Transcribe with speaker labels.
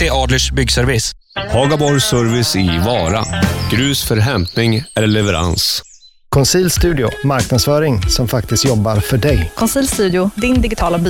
Speaker 1: till Adlers Byggservice.
Speaker 2: Hagaborg Service i Vara. Grus för hämtning eller leverans.
Speaker 3: Conceal Studio, marknadsföring som faktiskt jobbar för dig.
Speaker 4: Conceal Studio, din digitala